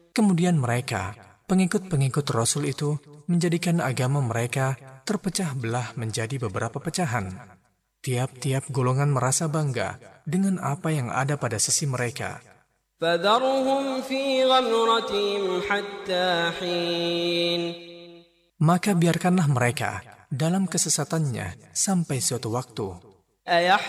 Kemudian mereka, pengikut-pengikut Rasul itu, menjadikan agama mereka terpecah belah menjadi beberapa pecahan. Tiap-tiap golongan merasa bangga dengan apa yang ada pada sisi mereka. فذرهم في غمرتهم حتى حين Maka biarkanlah mereka dalam kesesatannya sampai suatu waktu.